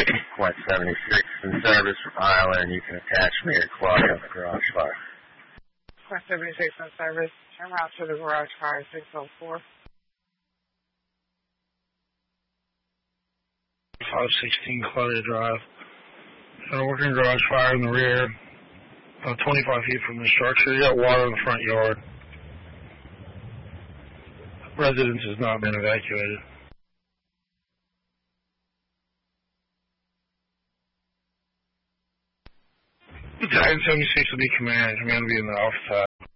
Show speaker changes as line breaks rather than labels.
Point 76 in service from Island. You can attach me or Claudia on the garage fire.
Point 76 in service. Turn around to the garage fire 604.
516 Claudia Drive. Got a working garage fire in the rear. About 25 feet from the structure. You got water in the front yard. Residence has not been evacuated. Battalion 76 will be command. Command will be in the office.